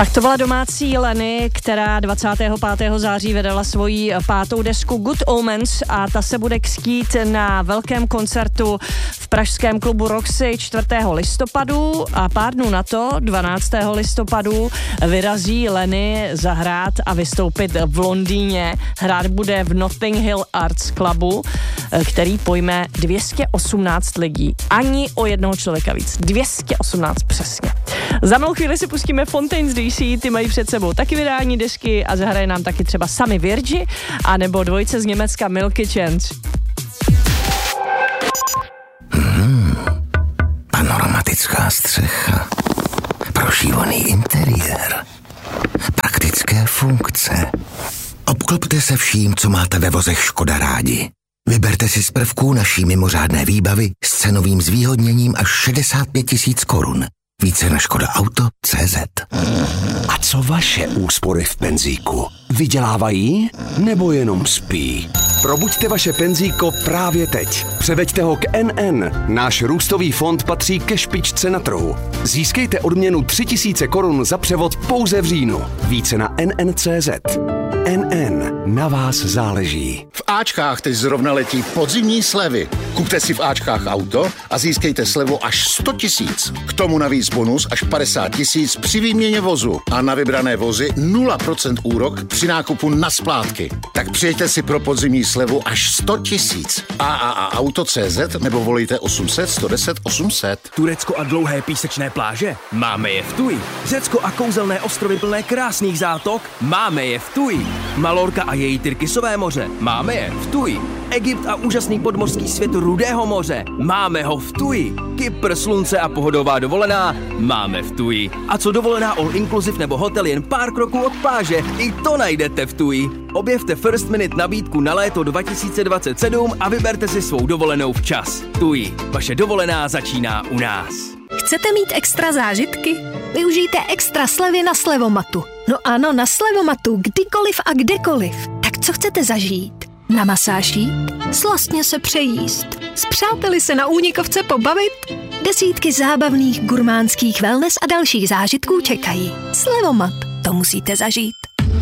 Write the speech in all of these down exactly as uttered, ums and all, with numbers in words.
Tak to byla domácí Leny, která dvacátého pátého září vydala svoji pátou desku Good Omens a ta se bude kstít na velkém koncertu v pražském klubu Roxy čtvrtého listopadu a pár dnů na to, dvanáctého listopadu, vyrazí Leny zahrát a vystoupit v Londýně. Hrát bude v Notting Hill Arts Clubu, který pojme dvě stě osmnáct lidí. Ani o jednoho člověka víc. dvě stě osmnáct přesně. Za malou chvíli si pustíme Fontaines D C, ty mají před sebou taky vydání desky a zahraje nám taky třeba Sami Virgi, anebo dvojice z Německa Milky Chance. Hmm, panoramatická střecha, prošívaný interiér, praktické funkce. Obklopte se vším, co máte ve vozech Škoda rádi. Vyberte si z prvků naší mimořádné výbavy s cenovým zvýhodněním až šedesát pět tisíc korun. Více na škoda auto tečka cé zet. A co vaše úspory v penzíku? Vydělávají nebo jenom spí? Probuďte vaše penzíko právě teď. Převeďte ho k N N. Náš růstový fond patří ke špičce na trhu. Získejte odměnu tři tisíce korun za převod pouze v říjnu. Více na N N tečka cé zet. N N. Na vás záleží. V Ačkách teď zrovna letí podzimní slevy. Kupte si v Ačkách auto a získejte slevu až sto tisíc. K tomu navíc bonus až padesát tisíc při výměně vozu a na vybrané vozy nula procent úrok při nákupu na splátky. Tak přijďte si pro podzimní slevu až sto tisíc. A A A auto tečka cé zet nebo volejte osm set, sto deset, osm set. Turecko a dlouhé písečné pláže? Máme je v Tuji. Řecko a kouzelné ostrovy plné krásných zátok? Máme je v Tuji. Malorka a její Tyrkisové moře? Máme je v Tuji. Egypt a úžasný podmořský svět Rudého moře? Máme ho v Tuji. Kypr, slunce a pohodová dovolená? Máme v Tuji. A co dovolená all inclusive nebo hotel jen pár kroků od pláže? I to najdete v Tuji. Objevte First Minute nabídku na léto dva tisíce dvacet sedm a vyberte si svou dovolenou včas. Tuji. Vaše dovolená začíná u nás. Chcete mít extra zážitky? Využijte extra slevy na Slevomatu. No ano, na Slevomatu, kdykoliv a kdekoliv. Tak co chcete zažít? Na masáž jít? Slastně se přejíst? S přáteli se na únikovce pobavit? Desítky zábavných, gurmánských wellness a dalších zážitků čekají. Slevomat, to musíte zažít.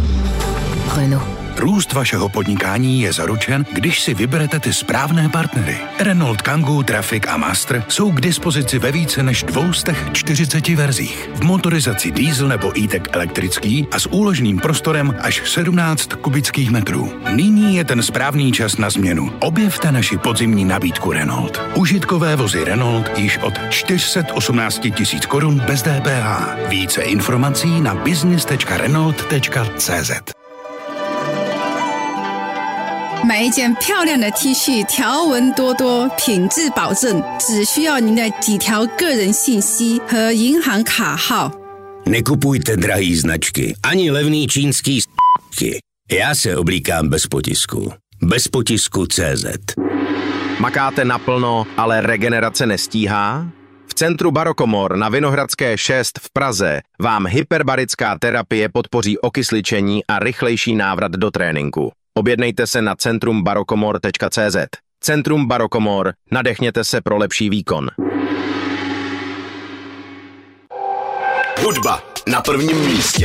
Renault. Růst vašeho podnikání je zaručen, když si vyberete ty správné partnery. Renault Kangoo, Traffic a Master jsou k dispozici ve více než dvě stě čtyřicet verzích. V motorizaci diesel nebo e-tech elektrický a s úložným prostorem až sedmnáct kubických metrů. Nyní je ten správný čas na změnu. Objevte naši podzimní nabídku Renault. Užitkové vozy Renault již od čtyři sta osmnáct tisíc korun bez D P H. Více informací na business tečka renault tečka cé zet. 买一件漂亮的 T 恤，条纹多多，品质保证，只需要您的几条个人信息和银行卡号。 Nekupujte drahý značky, ani levný čínský s***ky. Já se oblíkám bez potisku. Bez potisku tečka cé zet. Makáte naplno, ale regenerace nestíhá? V centru Barokomor na Vinohradské šest v Praze vám hyperbarická terapie podpoří okysličení a rychlejší návrat do tréninku. Objednejte se na centrum barokomor tečka cé zet. Centrum Barokomor. Nadechněte se pro lepší výkon. Hudba na prvním místě.